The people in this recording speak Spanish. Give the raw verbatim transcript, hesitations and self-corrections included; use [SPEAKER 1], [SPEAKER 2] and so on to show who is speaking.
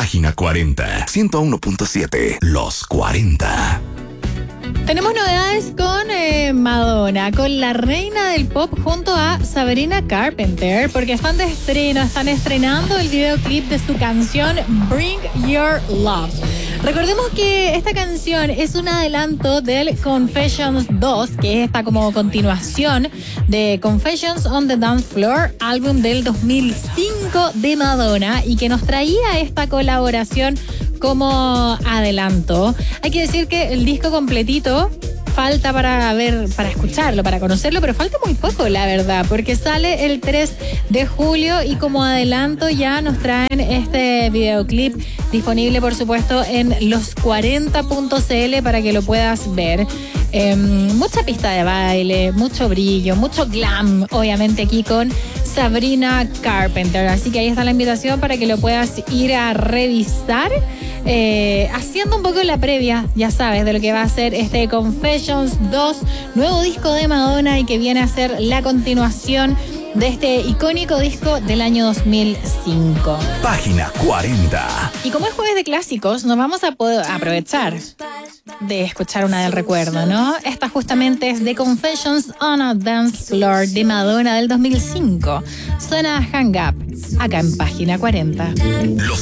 [SPEAKER 1] Página cuarenta, ciento uno punto siete, Los cuarenta.
[SPEAKER 2] Tenemos novedades con eh, Madonna, con la reina del pop junto a Sabrina Carpenter, porque están de estreno, están estrenando el videoclip de su canción Bring Your Love. Recordemos que esta canción es un adelanto del Confessions dos, que es esta como continuación de Confessions on the Dance Floor, álbum del dos mil cinco de Madonna, y que nos traía esta colaboración como adelanto. Hay que decir que el disco completito falta para ver, para escucharlo, para conocerlo, pero falta muy poco, la verdad, porque sale el tres de julio y como adelanto ya nos traen este videoclip disponible, por supuesto, en los cuarenta punto c l para que lo puedas ver. Eh, mucha pista de baile, mucho brillo, mucho glam, obviamente aquí con Sabrina Carpenter. Así que ahí está la invitación para que lo puedas ir a revisar. Eh, haciendo un poco la previa, ya sabes, de lo que va a ser este Confessions dos, nuevo disco de Madonna y que viene a ser la continuación de este icónico disco del año dos mil cinco.
[SPEAKER 1] Página cuarenta.
[SPEAKER 2] Y como es jueves de clásicos, nos vamos a poder aprovechar de escuchar una del recuerdo, ¿no? Esta justamente es The Confessions on a Dance Floor de Madonna del dos mil cinco. Suena Hang Up, acá en Página cuarenta.
[SPEAKER 1] Los